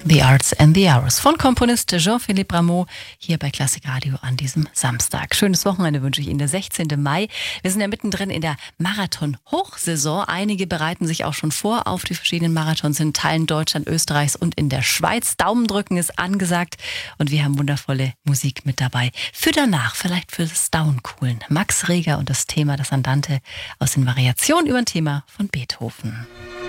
The Arts and the Hours von Komponist Jean-Philippe Rameau hier bei Klassik Radio an diesem Samstag. Schönes Wochenende wünsche ich Ihnen, der 16. Mai. Wir sind ja mittendrin in der Marathon-Hochsaison. Einige bereiten sich auch schon vor auf die verschiedenen Marathons in Teilen Deutschland, Österreichs und in der Schweiz. Daumen drücken ist angesagt und wir haben wundervolle Musik mit dabei. Für danach, vielleicht für das Down-Coolen. Max Reger und das Thema, das Andante aus den Variationen über ein Thema von Beethoven.